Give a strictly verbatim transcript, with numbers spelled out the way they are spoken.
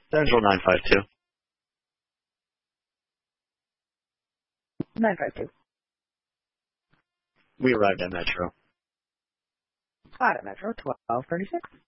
Central nine five two. nine five two. We arrived at Metro. Hot at Metro, twelve thirty-six.